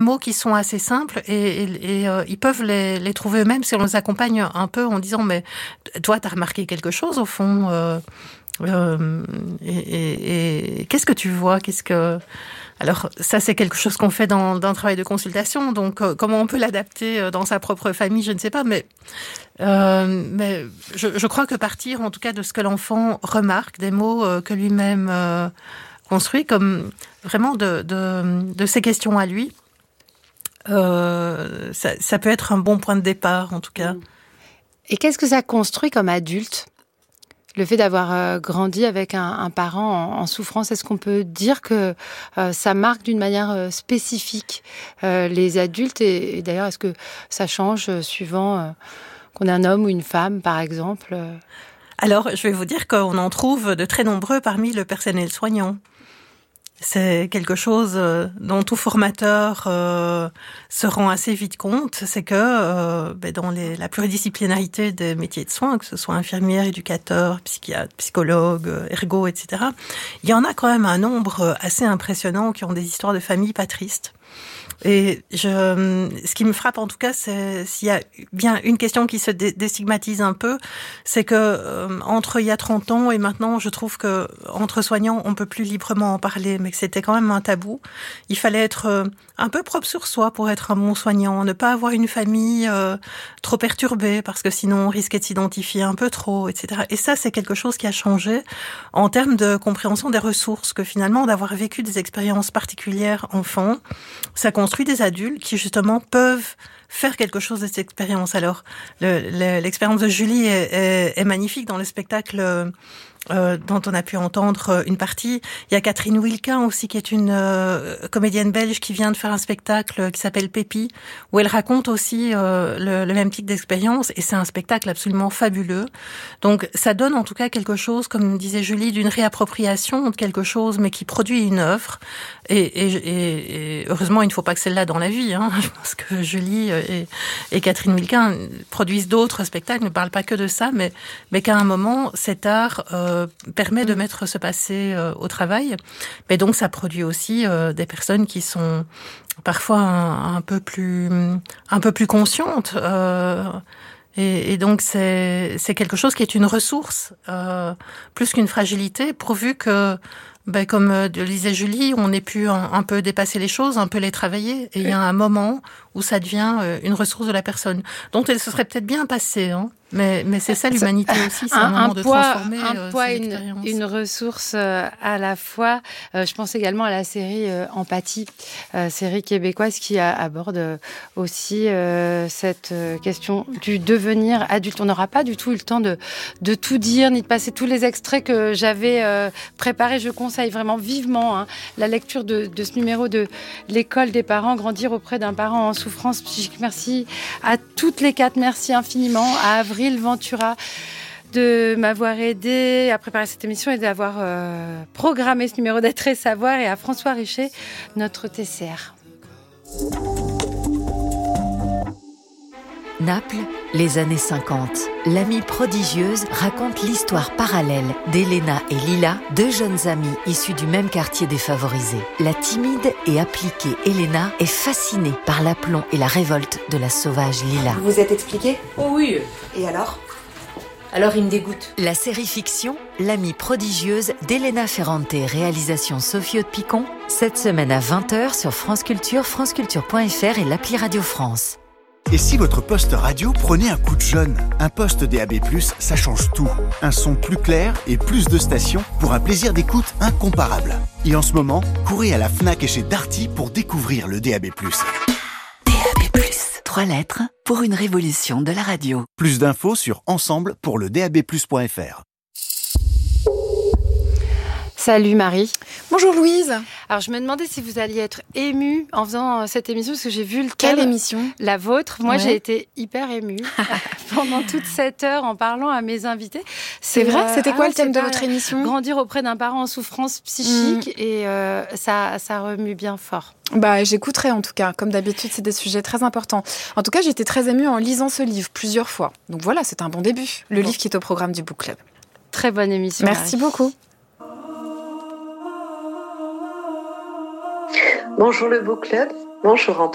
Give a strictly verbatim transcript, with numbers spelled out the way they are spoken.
mots qui sont assez simples et, et, et euh, ils peuvent les, les trouver eux-mêmes si on les accompagne un peu en disant mais toi t'as remarqué quelque chose au fond euh, euh, et, et, et qu'est-ce que tu vois, qu'est-ce que alors ça c'est quelque chose qu'on fait dans, dans un travail de consultation, donc euh, comment on peut l'adapter dans sa propre famille, je ne sais pas, mais euh, mais je, je crois que partir en tout cas de ce que l'enfant remarque, des mots euh, que lui-même euh, construit, comme vraiment de, de, de ses questions à lui, euh, ça, ça peut être un bon point de départ en tout cas. Et qu'est-ce que ça construit comme adulte ? Le fait d'avoir euh, grandi avec un, un parent en, en souffrance, est-ce qu'on peut dire que euh, ça marque d'une manière euh, spécifique euh, les adultes et, et d'ailleurs, est-ce que ça change euh, suivant euh, qu'on est un homme ou une femme, par exemple euh... Alors, je vais vous dire qu'on en trouve de très nombreux parmi le personnel soignant. C'est quelque chose dont tout formateur euh, se rend assez vite compte, c'est que euh, ben dans les, la pluridisciplinarité des métiers de soins, que ce soit infirmière, éducateur, psychiatre, psychologue, ergo, et cetera, il y en a quand même un nombre assez impressionnant qui ont des histoires de famille pas tristes. Et je, ce qui me frappe en tout cas, c'est s'il y a bien une question qui se dé- déstigmatise un peu, c'est que euh, entre il y a trente ans et maintenant, je trouve que entre soignants, on peut plus librement en parler, mais que c'était quand même un tabou. Il fallait être euh, un peu propre sur soi pour être un bon soignant, ne pas avoir une famille euh, trop perturbée, parce que sinon on risquait de s'identifier un peu trop, et cetera. Et ça, c'est quelque chose qui a changé en termes de compréhension des ressources, que finalement, d'avoir vécu des expériences particulières enfant, ça construit des adultes qui justement peuvent faire quelque chose de cette expérience. Alors, le, le, l'expérience de Julie est, est, est magnifique dans le spectacle euh, dont on a pu entendre une partie. Il y a Catherine Wilkin aussi, qui est une euh, comédienne belge qui vient de faire un spectacle qui s'appelle Pépi, où elle raconte aussi euh, le, le même type d'expérience, et c'est un spectacle absolument fabuleux. Donc, ça donne en tout cas quelque chose, comme disait Julie, d'une réappropriation de quelque chose, mais qui produit une œuvre. Et, et, et, et heureusement, il ne faut pas que celle-là dans la vie. Hein. Je pense que Julie et, et Catherine Wilkin produisent d'autres spectacles, ne parlent pas que de ça, mais, mais qu'à un moment, cet art euh, permet de mettre ce passé euh, au travail. Mais donc, ça produit aussi euh, des personnes qui sont parfois un, un peu plus, un peu plus conscientes. Euh, et, et donc, c'est, c'est quelque chose qui est une ressource, euh, plus qu'une fragilité, pourvu que Ben, comme le disait Julie, on ait pu un, un peu dépasser les choses, un peu les travailler. Et il y a un moment où ça devient une ressource de la personne, dont elle se serait peut-être bien passée. Hein. Mais, mais c'est ça l'humanité aussi, c'est un, un moment un de poids, transformer un euh, poids, une, une ressource euh, à la fois. Euh, je pense également à la série euh, Empathie, euh, série québécoise qui a, aborde aussi euh, cette euh, question du devenir adulte. On n'aura pas du tout eu le temps de, de tout dire, ni de passer tous les extraits que j'avais euh, préparés. Je conseille vraiment vivement hein, la lecture de, de ce numéro de l'école des parents, grandir auprès d'un parent en souffrance psychique. Merci à toutes les quatre, merci infiniment à Avril Ventura de m'avoir aidé à préparer cette émission et d'avoir euh, programmé ce numéro d'être et savoir, et à François Richer, notre T C R. Naples, les années cinquante. L'amie prodigieuse raconte l'histoire parallèle d'Elena et Lila, deux jeunes amies issues du même quartier défavorisé. La timide et appliquée Elena est fascinée par l'aplomb et la révolte de la sauvage Lila. Vous vous êtes expliqué ? Oh oui. Et alors ? Alors il me dégoûte. La série fiction L'amie prodigieuse d'Elena Ferrante, réalisation Sophie Haute-Picon, cette semaine à vingt heures sur France Culture, franceculture point f r et l'appli Radio France. Et si votre poste radio prenait un coup de jeune ? Un poste D A B plus, ça change tout. Un son plus clair et plus de stations pour un plaisir d'écoute incomparable. Et en ce moment, courez à la Fnac et chez Darty pour découvrir le D A B plus. D A B plus, trois lettres pour une révolution de la radio. Plus d'infos sur ensemble pour le D A B plus point f r. Salut Marie. Bonjour Louise. Alors je me demandais si vous alliez être émue en faisant cette émission, parce que j'ai vu le Quelle thème, émission ? La vôtre. Moi ouais. j'ai été hyper émue pendant toute cette heure en parlant à mes invités. C'est, c'est vrai euh, C'était quoi ah, le thème de pas, votre émission ? Grandir auprès d'un parent en souffrance psychique mmh. et euh, ça, ça remue bien fort. Bah, j'écouterai en tout cas. Comme d'habitude, c'est des sujets très importants. En tout cas, j'ai été très émue en lisant ce livre plusieurs fois. Donc voilà, c'est un bon début. Le bon. livre qui est au programme du Book Club. Très bonne émission. Merci Marie. beaucoup. Bonjour le Book Club, bonjour Antoine.